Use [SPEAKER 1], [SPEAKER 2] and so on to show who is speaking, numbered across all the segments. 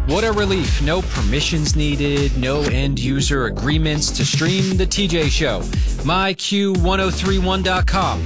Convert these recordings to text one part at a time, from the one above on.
[SPEAKER 1] What a relief. No permissions needed, no end-user agreements to stream the TJ Show. MyQ1031.com.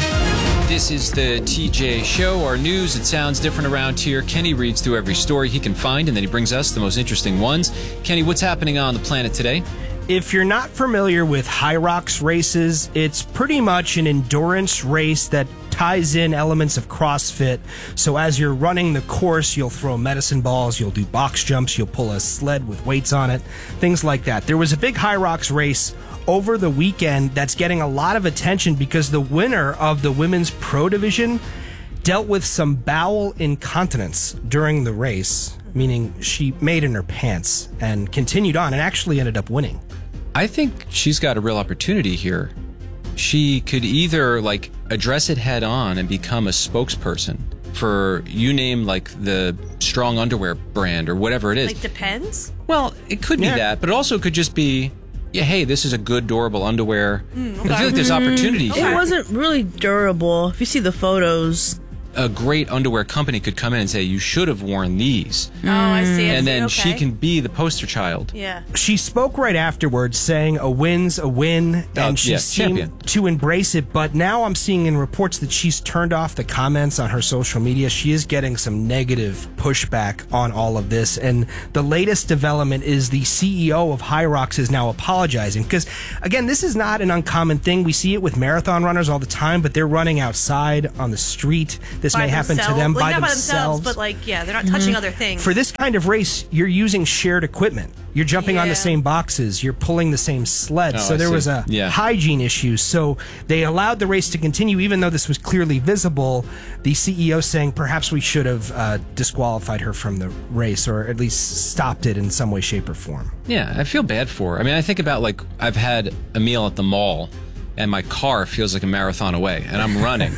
[SPEAKER 1] This is the TJ Show, our news. It sounds different around here. Kenny reads through every story he can find, and then he brings us the most interesting ones. Kenny, what's happening on the planet today?
[SPEAKER 2] If you're not familiar with Hyrox races, it's pretty much an endurance race that ties in elements of CrossFit. So as you're running the course, you'll throw medicine balls, you'll do box jumps, you'll pull a sled with weights on it, things like that. There was a big Hyrox race over the weekend that's getting a lot of attention because the winner of the women's pro division dealt with some bowel incontinence during the race, meaning she made in her pants and continued on and actually ended up winning.
[SPEAKER 1] I think she's got a real opportunity here. She could either address it head on and become a spokesperson for, you name the strong underwear brand or whatever it is.
[SPEAKER 3] Depends?
[SPEAKER 1] Well, it could be that, but it also could just be, yeah, hey, this is a good, durable underwear.
[SPEAKER 3] Okay.
[SPEAKER 1] I feel like there's opportunity here.
[SPEAKER 4] It wasn't really durable. If you see the photos,
[SPEAKER 1] a great underwear company could come in and say, you should have worn these.
[SPEAKER 3] Oh, I see.
[SPEAKER 1] And then she can be the poster child.
[SPEAKER 3] Yeah.
[SPEAKER 2] She spoke right afterwards saying a win's a win, and she seemed
[SPEAKER 1] champion
[SPEAKER 2] to embrace it. But now I'm seeing in reports that she's turned off the comments on her social media. She is getting some negative pushback on all of this. And the latest development is the CEO of Hyrox is now apologizing. Because, again, this is not an uncommon thing. We see it with marathon runners all the time, but they're running outside on the street. This may happen to them by themselves.
[SPEAKER 3] But they're not touching other things.
[SPEAKER 2] For this kind of race, you're using shared equipment. You're jumping on the same boxes. You're pulling the same sled. So there was a hygiene issue. So they allowed the race to continue, even though this was clearly visible. The CEO saying perhaps we should have disqualified her from the race, or at least stopped it in some way, shape, or form.
[SPEAKER 1] Yeah, I feel bad for her. I mean, I think about I've had a meal at the mall, and my car feels like a marathon away, and I'm running.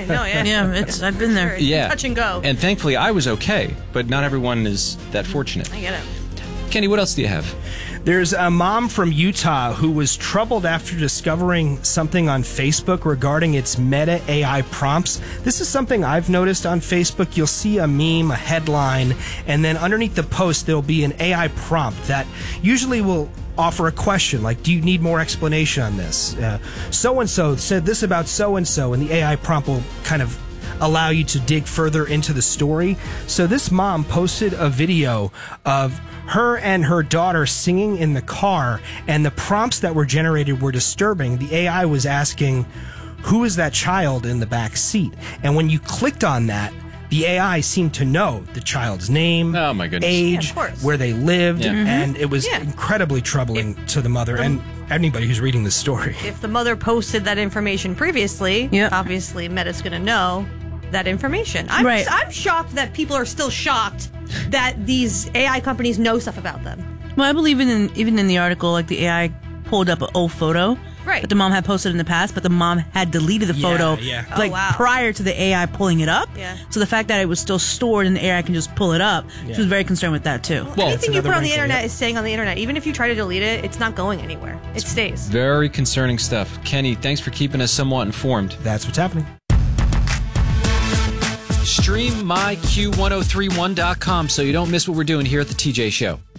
[SPEAKER 4] I've been there.
[SPEAKER 1] Yeah,
[SPEAKER 3] touch and go.
[SPEAKER 1] And thankfully, I was okay, but not everyone is that fortunate.
[SPEAKER 3] I get it.
[SPEAKER 1] Kenny, what else do you have?
[SPEAKER 2] There's a mom from Utah who was troubled after discovering something on Facebook regarding its Meta AI prompts. This is something I've noticed on Facebook. You'll see a meme, a headline, and then underneath the post, there'll be an AI prompt that usually will offer a question like, do you need more explanation on this? So-and-so said this about so-and-so, and the AI prompt will kind of allow you to dig further into the story. So this mom posted a video of her and her daughter singing in the car, and the prompts that were generated were disturbing. The AI was asking, who is that child in the back seat? And when you clicked on that, the AI seemed to know the child's name, age, where they lived, and it was incredibly troubling to the mother and anybody who's reading the story.
[SPEAKER 3] If the mother posted that information previously, obviously Meta's going to know that information. I'm shocked that people are still shocked that these AI companies know stuff about them.
[SPEAKER 4] Well, I believe even in the article, the AI pulled up an old photo that the mom had posted in the past, but the mom had deleted the photo prior to the AI pulling it up. Yeah. So the fact that it was still stored and the AI can just pull it up, she was very concerned with that too.
[SPEAKER 3] Well, anything you put on the internet is staying on the internet. Even if you try to delete it, it's not going anywhere. It stays.
[SPEAKER 1] Very concerning stuff. Kenny, thanks for keeping us somewhat informed.
[SPEAKER 2] That's what's happening.
[SPEAKER 1] Stream myQ1031.com so you don't miss what we're doing here at the TJ Show.